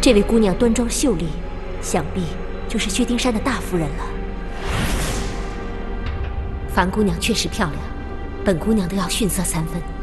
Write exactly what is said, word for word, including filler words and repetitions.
这位姑娘端庄秀丽，想必就是薛丁山的大夫人了。樊姑娘确实漂亮，本姑娘都要逊色三分。